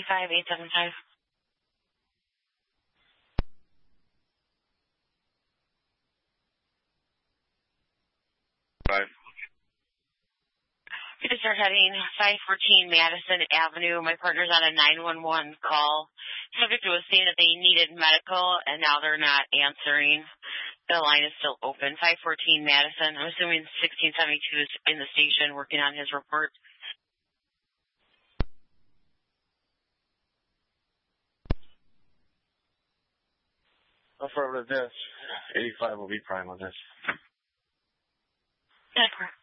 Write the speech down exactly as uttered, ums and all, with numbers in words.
eighty-five, eight seven five. Five. I'm going to start heading five fourteen Madison Avenue. My partner's on a nine one one call. Subject was saying that they needed medical, and now they're not answering. The line is still open. five fourteen Madison. I'm assuming sixteen seventy-two is in the station working on his report. Affirmative, this. eighty-five will be prime on this. That's correct.